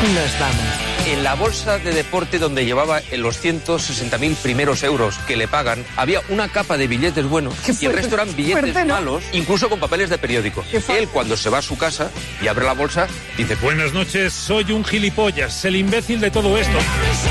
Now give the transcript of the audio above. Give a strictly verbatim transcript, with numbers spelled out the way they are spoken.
Nos vamos. En la bolsa de deporte donde llevaba los ciento sesenta mil primeros euros que le pagan, había una capa de billetes buenos y el resto eran billetes fuerte, ¿no? malos, incluso con papeles de periódico. Él, cuando se va a su casa y abre la bolsa, dice: buenas noches, soy un gilipollas, el imbécil de todo esto.